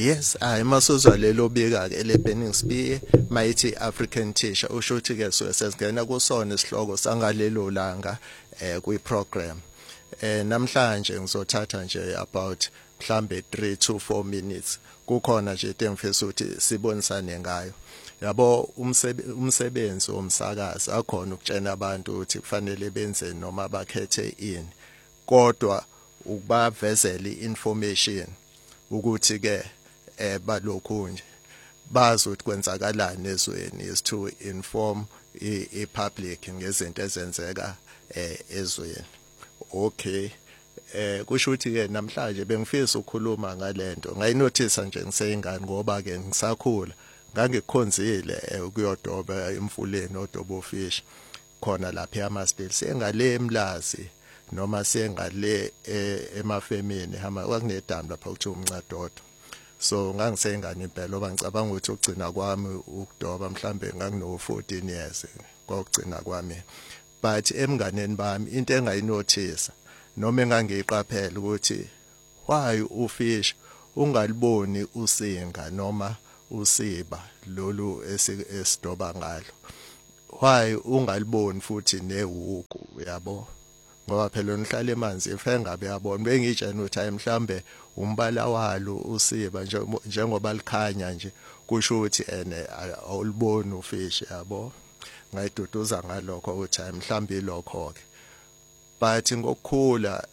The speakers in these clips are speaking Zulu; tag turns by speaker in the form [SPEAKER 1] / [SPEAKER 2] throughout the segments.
[SPEAKER 1] Yes, masuzwa lelo bika ke le Burning Spear Mighty African Teacher usho ukuthi ke sesingena kusona isihloko sangalelo langa kwi program. Namhlanje ngizothatha nje about mhlambe 3 to 4 minutes. Kukhona nje into engifisa ukuthi sibonisane ngayo. Yabo umsebenzi womsakazi akhona ukutshena abantu ukuthi kufanele benze noma bakhethe ini. Kodwa ukubavezela information ukuthi ke balokhu nje bazi ukuthi kwenzakalani ezweni is to inform i-public ngezinto ezenzeka ezweni. Okay, kusho ukuthi ke namhlanje bengifisa ukukhuluma ngalento ngayinothisa nje ngiseyingane ngoba ke ngisakhula ngangikukhonzile ukuyodoba emfuleni odobo fish khona lapha eMarsdale sengale emlazi noma sengale emafemini hama kwakunedamu lapha kuthiwa umncadodo. So ngangisengane impela oba ngicabanga ukuthi ugcina kwami ukudoba mhlambe ngangino 14 years kokugcina kwami. But emnganeni bami into engayinothisa noma engangiyiqaphela ukuthi why ufish ungaliboni usinga noma usiba lolu esidoba ngalo. Why ungaliboni futhi nehuku yabo ngoba phela nihlala emanzi efe ngabe yabona bengitshena ukuthi mhlambe umbala walo usiba njengoba likhanya nje kusho ukuthi awuliboni ufish yabo. Ngayiduduza ngalokho ukuthi mhlambe lokho ke. But ngokukhula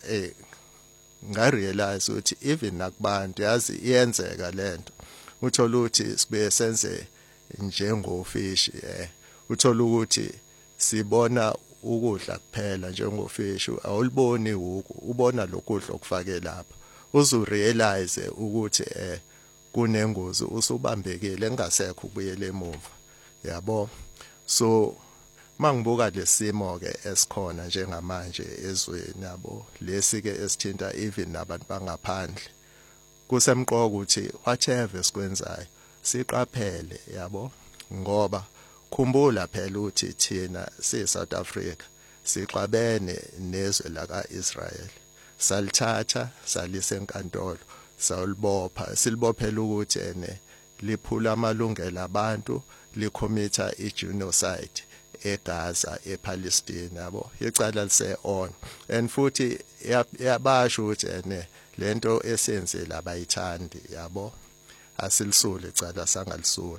[SPEAKER 1] ngarealize ukuthi even nakubantu yazi iyenzeka lento. Uthola ukuthi sibe senze njengofish uthola ukuthi sibona ukudla kuphela njengofish awuliboni huku ubona lokudla okufake lapha uzurealize ukuthi kunengozi usubambekile engasekho ubuyele emuva yabo. So mangibuka lesimo ke esikhona njengamanje ezweni yabo lesi ke esithinta even nabantu bangaphandle kusemqoka ukuthi whatever esikwenzayo siqaphele yabo ngoba khumbula phela ukuthi thina siSouth Africa sixabene nezwe la kaIsrael salithatha salisa enkantolo sawulibopha silibophela ukuthi liphula amalungelo abantu likhomitha igenocide eGaza ePalestine yabo icala lise on and futhi yabasho ukuthi lento esenzele abayithandi yabo asilisule icala sangalisula.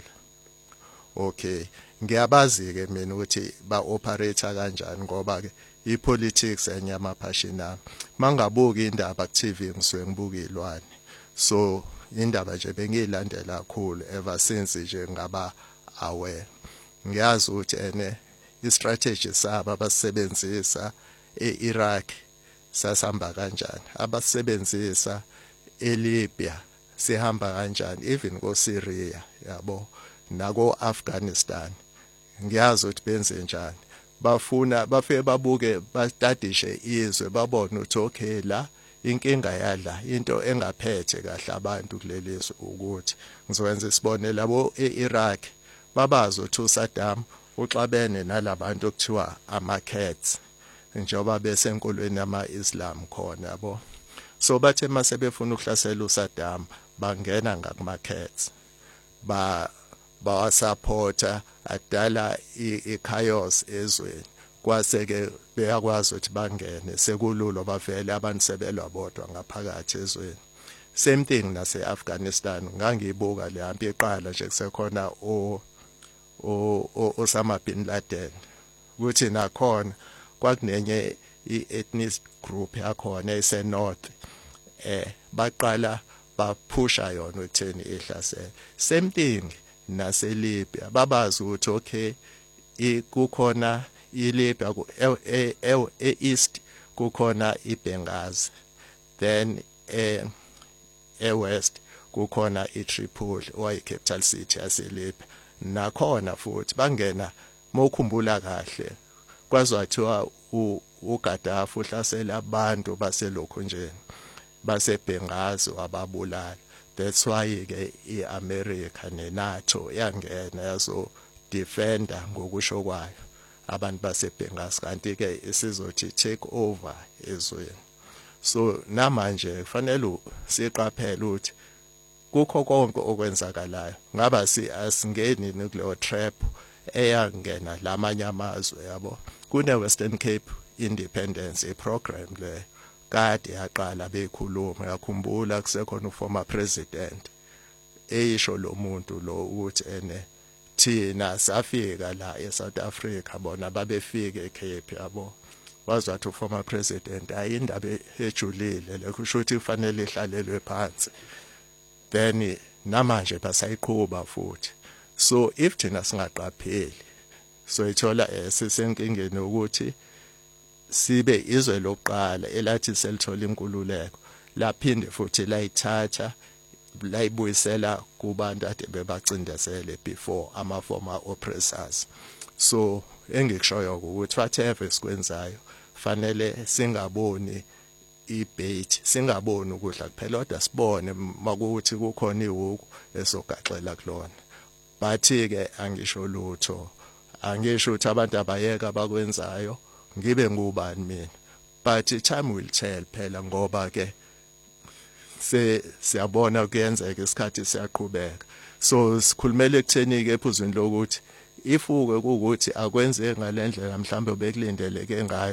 [SPEAKER 1] Okay, ngiyabazi ke mina ukuthi ba operate kanjani ngoba ke ipolitics enyama phashina mangabuka indaba ku TV ngisuke ngibuka ilwane. So indaba nje bengiyilandela kakhulu ever since nje ngaba aware. Ngiyazi ukuthi istrategy sabo abasebenzisa eIraq sasihamba kanjani abasebenzisa eLibya sihamba kanjani even koSyria yabo nako Afghanistan ngiyazi ukuthi benze njani bafuna bafike babuke bastadishe izwe babone ukuthi okay la inkinga yadla into engaphethe kahle abantu kulelizwe ukuthi ngizokwenza isibonelo labo eIraq babazi ukuthi uSaddam uxabene nalabantu okuthiwa ama-Kurds njengoba besenkolweni yama-Islam khona yabo. So bathe mase befuna ukuhlasela uSaddam bangena ngakuma-Kurds bawasupporta adala i-chaos ezweni kwase ke beyakwazi ukuthi bangene sekululo bavele abantu sebelwa bodwa ngaphakathi ezweni. Same thing nase-Afghanistan ngangiyibuka le hampi eqala nje kusekhona Osama bin Laden ukuthi nakhona kwakunenye i-ethnic group yakhona esenorth baqala baphusha yona ukutheni ihlasela. Same thing naseLibya babazi ukuthi okay kukhona iLibya east kukhona iBenghazi then west kukhona iTripoli oyicapital city yaseLibya nakhona futhi bangena mawukhumbula kahle kwazathiwa uGaddafi uhlasela abantu baselokho nje baseBenghazi wababulala. That's why ke iAmerica neNATO yangena yazo defender ngokusho kwayo abantu baseBenghazi kanti ke isizothi take over ezweni. So namanje kufanele siqaphele ukuthi kukho konke okwenzakalayo ngaba asingeni nuclear trap eyangena lamanye amazwe yabo kune Western Cape Independence program le kade yaqala bekhuluma yakhumbula kusekhona uformer president eyisho lo muntu lo ukuthi thina safika la eSouth Africa bona babefika eCape yabo wazathi uformer president ayindaba ejulile lekusho ukuthi kufanele ihlalelwe phansi then namanje basayiqhubha futhi so if thina singaqapheli so ithola sisenkingeni ukuthi sibe izwe lokuqala elathi selithola inkululeko laphinde futhi layithatha layibuyisela kubantu ade bebacindezele before ama former oppressors so engikushoyo ukuthi whatever sikwenzayo fanele singaboni ibait singaboni ukudla kuphela kodwa sibone makuthi kukhona ihuku esogaxela kulona bathi ke angisho lutho angisho ukuthi abantu abayeka bakwenzayo ngibe ngubani mina but time will tell phela ngoba ke siyabona kuyenzeka isikhathi siyaqhubeka so sikhulumela ekutheni ke ephuzweni lokuthi ifuke ukuthi akwenze ngalendlela mhlambe bekulindeleke ngayo